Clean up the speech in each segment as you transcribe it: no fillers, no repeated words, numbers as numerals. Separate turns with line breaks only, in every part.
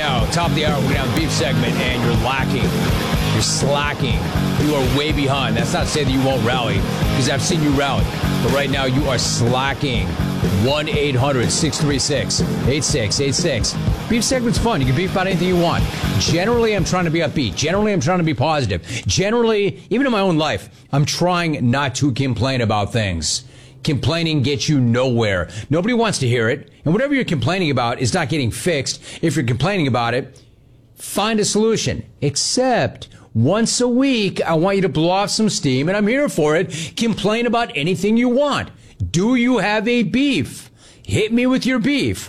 now, top of the hour, we're going to have a beef segment, and you're lacking. You're slacking. You are way behind. That's not to say that you won't rally, because I've seen you rally. But right now, you are slacking. 1-800-636-8686. Beef segment's fun. You can beef about anything you want. Generally, I'm trying to be upbeat. Generally, I'm trying to be positive. Generally, even in my own life, I'm trying not to complain about things. Complaining gets you nowhere. Nobody wants to hear it. And whatever you're complaining about is not getting fixed. If you're complaining about it, find a solution. Except once a week, I want you to blow off some steam, and I'm here for it. Complain about anything you want. Do you have a beef? Hit me with your beef.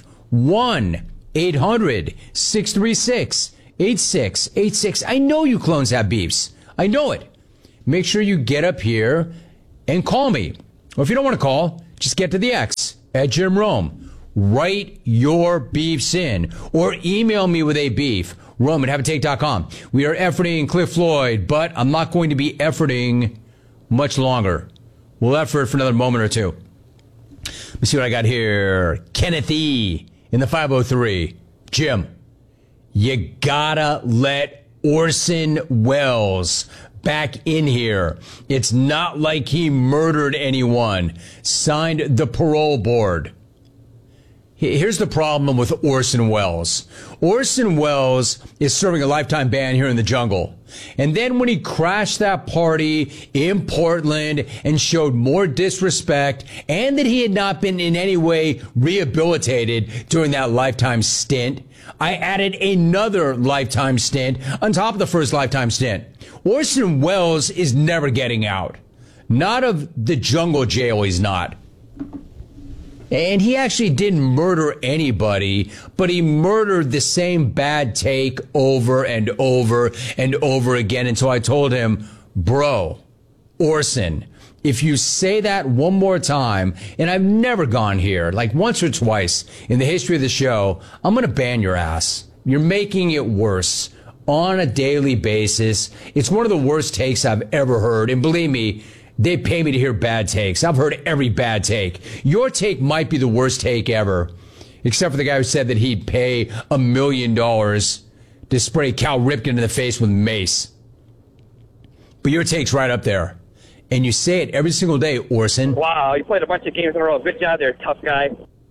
1-800-636-8686. I know you clones have beefs. I know it. Make sure you get up here and call me. Or if you don't want to call, just get to the X at Jim Rome. Write your beefs in. Or email me with a beef. Rome@haveatake.com. We are efforting Cliff Floyd, but I'm not going to be efforting much longer. We'll effort for another moment or two. Let me see what I got here. Kenneth E. in the 503. Jim, you gotta let Orson Welles back in here. It's not like he murdered anyone. Signed, the parole board. Here's the problem with Orson Welles. Orson Welles is serving a lifetime ban here in the jungle. And then when he crashed that party in Portland and showed more disrespect, and that he had not been in any way rehabilitated during that lifetime stint, I added another lifetime stint on top of the first lifetime stint. Orson Welles is never getting out. Not of the jungle jail, he's not. And he actually didn't murder anybody, but he murdered the same bad take over and over and over again until I told him, bro, Orson, if you say that one more time, and I've never gone here, like once or twice in the history of the show, I'm going to ban your ass. You're making it worse on a daily basis. It's one of the worst takes I've ever heard. And believe me, they pay me to hear bad takes. I've heard every bad take. Your take might be the worst take ever, except for the guy who said that he'd pay $1 million to spray Cal Ripken in the face with mace. But your take's right up there. And you say it every single day, Orson.
Wow, you played a bunch of games in a row. Good job there, tough guy.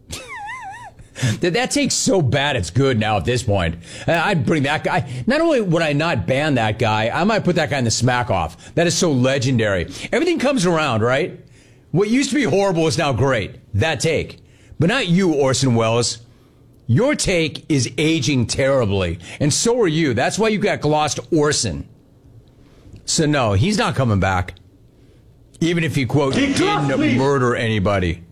That takes so bad it's good now at this point. I'd bring that guy. Not only would I not ban that guy, I might put that guy in the smack off. That is so legendary. Everything comes around, right? What used to be horrible is now great. That take. But not you, Orson Welles. Your take is aging terribly. And so are you. That's why you got glossed Orson. So no, he's not coming back. Even if he, quote, didn't murder anybody.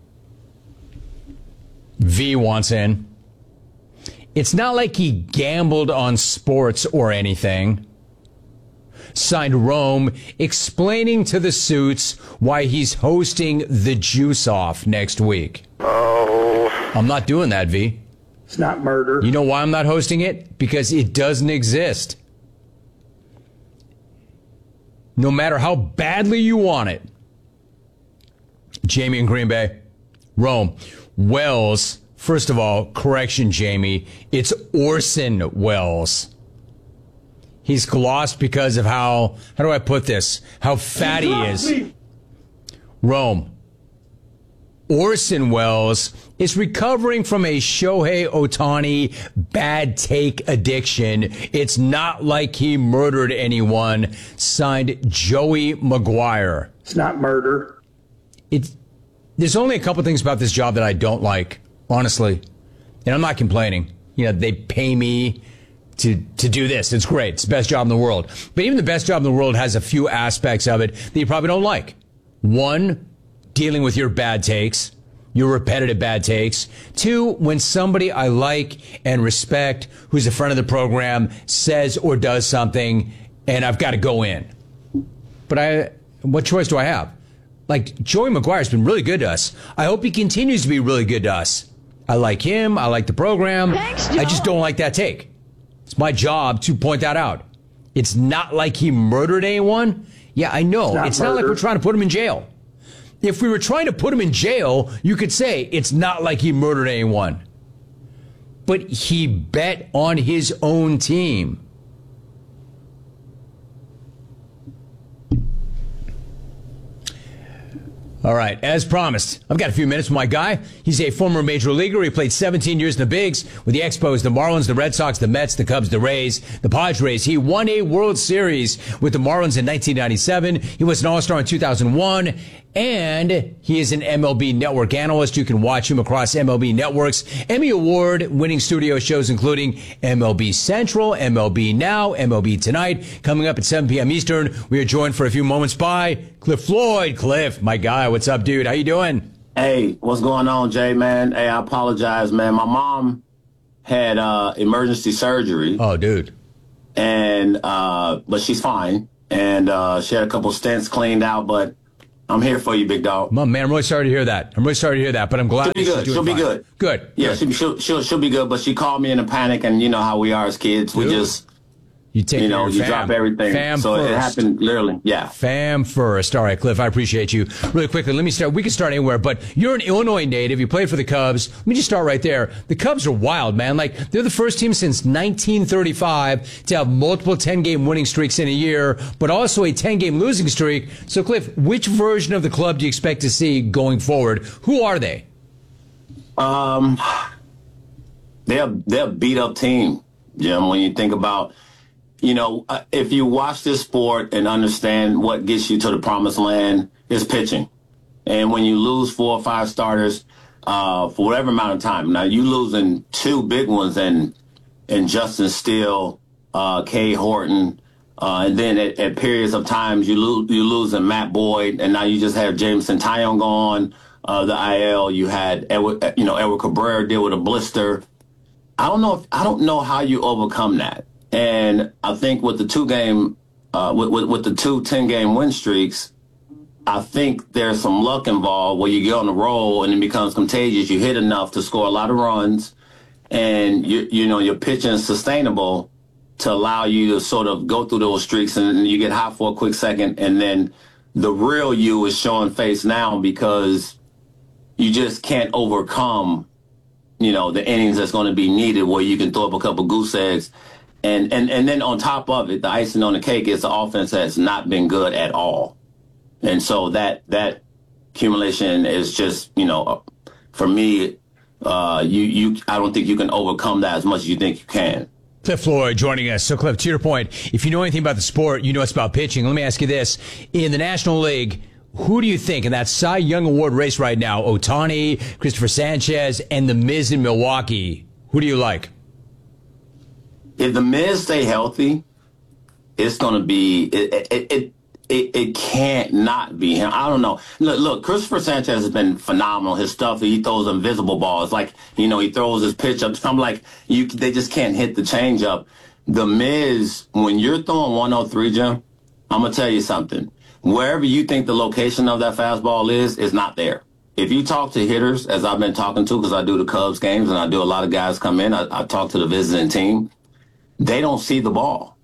V wants in. It's not like he gambled on sports or anything. Signed, Rome, explaining to the suits why he's hosting the Juice Off next week.
Oh.
I'm not doing that, V.
It's not murder.
You know why I'm not hosting it? Because it doesn't exist. No matter how badly you want it. Jamie in Green Bay. Rome. Welles, first of all, correction, Jamie, it's Orson Welles. He's glossed because of how do I put this? How fat he is. Rome. Orson Welles is recovering from a Shohei Ohtani bad take addiction. It's not like he murdered anyone. Signed, Joey Maguire.
It's not murder.
There's only a couple things about this job that I don't like, honestly. And I'm not complaining. You know, they pay me to do this. It's great. It's the best job in the world. But even the best job in the world has a few aspects of it that you probably don't like. One, dealing with your bad takes, your repetitive bad takes. Two, when somebody I like and respect, who's a friend of the program, says or does something, and I've got to go in. But what choice do I have? Like, Joey Maguire's been really good to us. I hope he continues to be really good to us. I like him. I like the program.
Thanks, Joe.
I just don't like that take. It's my job to point that out. It's not like he murdered anyone. Yeah, I know. It's not like we're trying to put him in jail. If we were trying to put him in jail, you could say it's not like he murdered anyone. but he bet on his own team. All right, as promised, I've got a few minutes with my guy. He's a former major leaguer. He played 17 years in the bigs with the Expos, the Marlins, the Red Sox, the Mets, the Cubs, the Rays, the Padres. He won a World Series with the Marlins in 1997. He was an All-Star in 2001. And he is an MLB Network analyst. You can watch him across MLB Network's Emmy Award-winning studio shows, including MLB Central, MLB Now, MLB Tonight. Coming up at 7 p.m. Eastern, we are joined for a few moments by Cliff Floyd. Cliff, my guy, what's up, dude? How you doing?
Hey, what's going on, Jay, man? Hey, I apologize, man. My mom had emergency surgery.
Oh, dude.
And but she's fine. And she had a couple stents cleaned out, but I'm here for you, big dog.
Man, I'm really sorry to hear that. But I'm glad
she'll be good. She'll be good.
Good.
Yeah,
good.
she'll be good. But she called me in a panic, and you know how we are as kids.
Dude.
We just,
you take
you
care
know,
of
you
fam.
drop everything.
Fam
so
first.
it happened literally. Yeah.
Fam first. All right, Cliff, I appreciate you. Really quickly, let me start. We can start anywhere, but you're an Illinois native. You played for the Cubs. Let me just start right there. The Cubs are wild, man. Like, they're the first team since 1935 to have multiple 10-game winning streaks in a year, but also a 10-game losing streak. So, Cliff, which version of the club do you expect to see going forward? Who are they?
They're a beat up team, Jim. When you think about, you know, if you watch this sport and understand what gets you to the promised land is pitching. And when you lose 4 or 5 starters for whatever amount of time, now you losing 2 big ones and Justin Steele, Kay Horton, and then at periods of times you losing Matt Boyd, and now you just have Jameson Taillon gone, the IL. You had Edward Cabrera deal with a blister. I don't know how you overcome that. And I think with the 2-game, with the 2 10-game win streaks, I think there's some luck involved where you get on the roll and it becomes contagious. You hit enough to score a lot of runs, and your pitching is sustainable to allow you to sort of go through those streaks, and you get hot for a quick second, and then the real you is showing face now because you just can't overcome, the innings that's going to be needed where you can throw up a couple goose eggs. And then on top of it, the icing on the cake is the offense has not been good at all. And so that accumulation is just, for me, I don't think you can overcome that as much as you think you can.
Cliff Floyd joining us. So, Cliff, to your point, if you know anything about the sport, you know it's about pitching. Let me ask you this. In the National League, who do you think in that Cy Young Award race right now, Ohtani, Christopher Sanchez, and the Miz in Milwaukee, who do you like?
If the Miz stay healthy, it's going to be it can't not be him. I don't know. Look, Christopher Sanchez has been phenomenal. His stuff, he throws invisible balls. Like, he throws his pitch up. I'm like, they just can't hit the changeup. The Miz, when you're throwing 103, Jim, I'm going to tell you something. Wherever you think the location of that fastball is not there. If you talk to hitters, as I've been talking to, because I do the Cubs games and I do a lot of guys come in, I talk to the visiting team. They don't see the ball.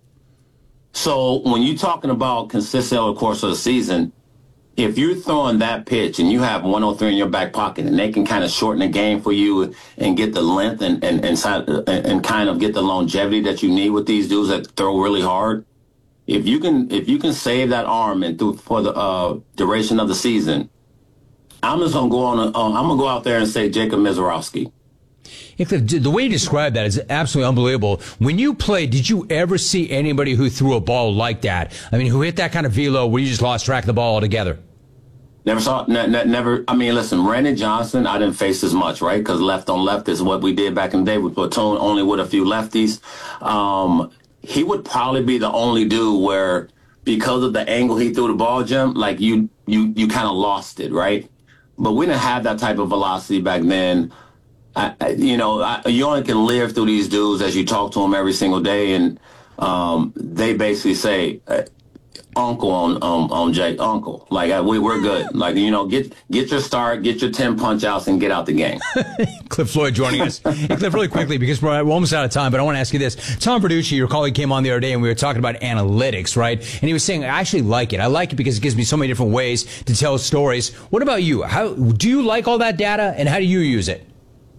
So when you're talking about consistent over the course of the season, if you're throwing that pitch and you have 103 in your back pocket and they can kind of shorten the game for you and get the length and kind of get the longevity that you need with these dudes that throw really hard, if you can save that arm and for the duration of the season, I'm just gonna I'm gonna go out there and say Jacob Misiorowski.
Hey, Cliff, the way you describe that is absolutely unbelievable. When you played, did you ever see anybody who threw a ball like that? I mean, who hit that kind of velo where you just lost track of the ball altogether?
Never saw it. Never. I mean, listen, Randy Johnson, I didn't face as much, right? Because left on left is what we did back in the day with platoon, only with a few lefties. He would probably be the only dude where, because of the angle he threw the ball, Jim, like you kind of lost it, right? But we didn't have that type of velocity back then. You only can live through these dudes as you talk to them every single day, and they basically say, "Uncle on Jake, Uncle." Like we're good. Like get your start, get your 10 punch outs, and get out the game.
Cliff Floyd joining us. Hey, Cliff, really quickly because we're almost out of time, but I want to ask you this: Tom Verducci, your colleague, came on the other day, and we were talking about analytics, right? And he was saying, "I actually like it. I like it because it gives me so many different ways to tell stories." What about you? How do you like all that data, and how do you use it?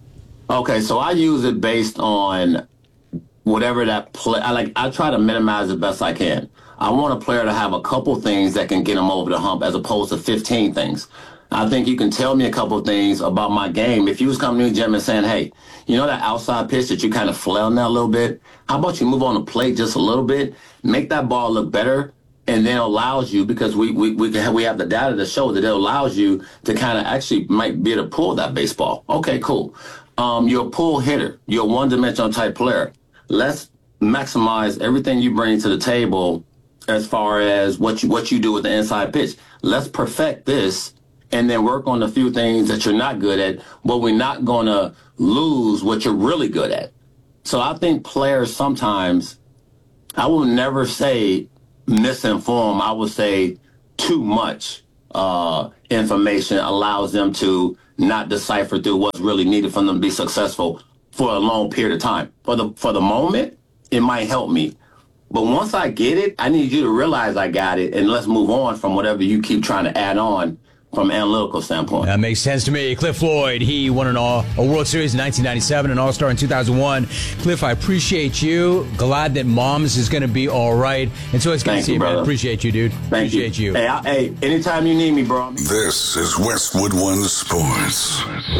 Okay, so I use it based on whatever that play. I try to minimize the best I can. I want a player to have a couple things that can get him over the hump as opposed to 15 things. I think you can tell me a couple things about my game. If you was coming to the gym and saying, hey, you know that outside pitch that you kind of flailing that a little bit? How about you move on the plate just a little bit, make that ball look better, and then allows you, because we have the data to show that it allows you to kind of actually might be able to pull that baseball. Okay, cool. You're a pull hitter. You're a one-dimensional type player. Let's maximize everything you bring to the table as far as what you do with the inside pitch. Let's perfect this and then work on the few things that you're not good at, but we're not going to lose what you're really good at. So I think players sometimes, I will never say misinform. I would say too much information allows them to not decipher through what's really needed for them to be successful for a long period of time. For the moment, it might help me. But once I get it, I need you to realize I got it, and let's move on from whatever you keep trying to add on from an analytical standpoint.
That makes sense to me. Cliff Floyd, he won a World Series in 1997, an All-Star in 2001. Cliff, I appreciate you. Glad that Mom's is going to be all right. And so it's good to see you, man. Appreciate you, dude. Appreciate you.
Hey, anytime you need me, bro.
This is Westwood One Sports.